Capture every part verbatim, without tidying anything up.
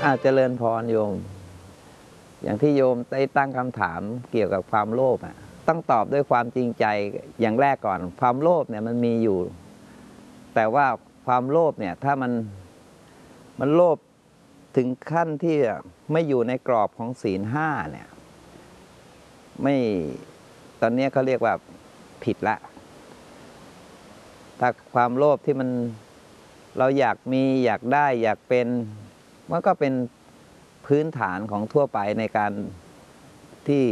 อาจเจริญพรโยมอย่างที่โยมได้ตั้งคำถามเกี่ยวกับความโลภอ่ะต้องตอบด้วยความจริงใจอย่างแรกก่อนความโลภเนี่ยมันมีอยู่แต่ว่าความโลภเนี่ยถ้ามันมันโลภถึงขั้นที่ไม่อยู่ในกรอบของศีลห้าเนี่ยไม่ตอนนี้เขาเรียกว่าผิดละถ้าความโลภที่มันเราอยากมีอยากได้อยากเป็นมันก็เป็นพื้นฐานของทั่วไปในการที่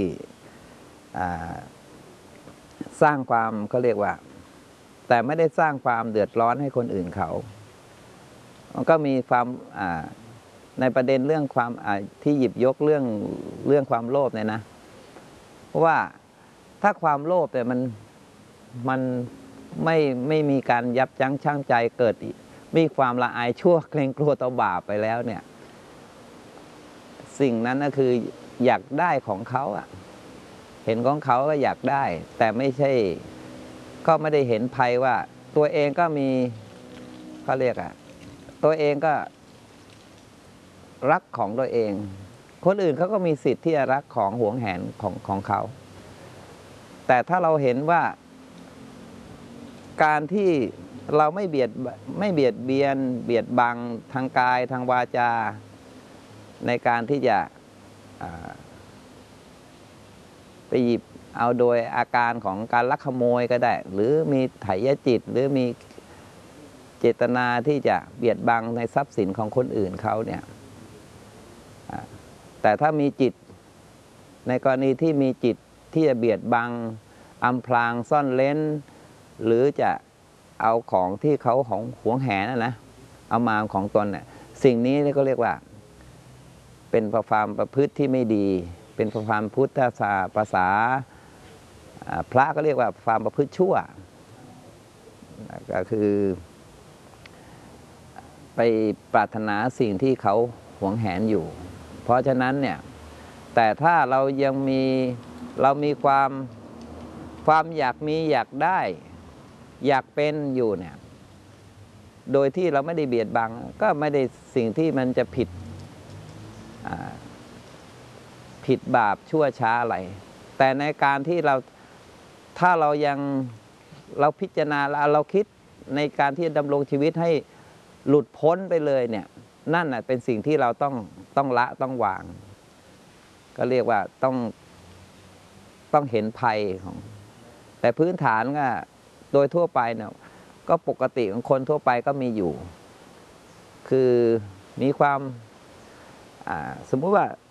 สร้างความเขาเรียกว่าแต่ไม่ได้สร้างความเดือดร้อนให้คนอื่นเขามันก็มีความในประเด็นเรื่องความที่หยิบยกเรื่องเรื่องความโลภเนี่ยนะเพราะว่าถ้าความโลภเนี่ยมันมันไม่ไม่มีการยับยั้งชั่งใจเกิดมีความละอายชั่วเกรงกลัวต่อบาปไปแล้วเนี่ยสิ่งนั้นก็คืออยากได้ของเขาอ่ะเห็นของเขาก็อยากได้แต่ไม่ใช่ก็ไม่ได้เห็นภัยว่าตัวเองก็มีเขาเรียกอ่ะตัวเองก็รักของตัวเองคนอื่นเขาก็มีสิทธิ์ที่จะรักของหวงแหนของของเขาแต่ถ้าเราเห็นว่าการที่เราไม่เบียดไม่เบียดเบียนเบียดบังทางกายทางวาจาในการที่จะไปหยิบเอาโดยอาการของการลักขโมยก็ได้หรือมีไถยจิตหรือมีเจตนาที่จะเบียดบังในทรัพย์สินของคนอื่นเขาเนี่ยแต่ถ้ามีจิตในกรณีที่มีจิตที่จะเบียดบังอำพรางซ่อนเร้นหรือจะเอาของที่เขาของหวงแหนนะนะเอามาของตนเนี่ยสิ่งนี้ก็เรียกว่าเป็นความประพฤติที่ไม่ดีเป็นความพุทธศาสนาภาษาพระก็เรียกว่าความประพฤติชั่วก็คือไปปรารถนาสิ่งที่เขาหวงแหนอยู่เพราะฉะนั้นเนี่ยแต่ถ้าเรายังมีเรามีความความอยากมีอยากได้อยากเป็นอยู่เนี่ยโดยที่เราไม่ได้เบียดบังก็ไม่ได้สิ่งที่มันจะผิดผิดบาปชั่วช้าอะไรแต่ในการที่เราถ้าเรายังเราพิจารณาเราคิดในการที่ดำรงชีวิตให้หลุดพ้นไปเลยเนี่ยนั่นน่ะเป็นสิ่งที่เราต้องต้องละต้องวางก็เรียกว่าต้องต้องเห็นภัยของแต่พื้นฐานก็โดยทั่วไปเนี่ยก็ปกติของคนทั่วไปก็มีอยู่คือมีความสมมุติว่า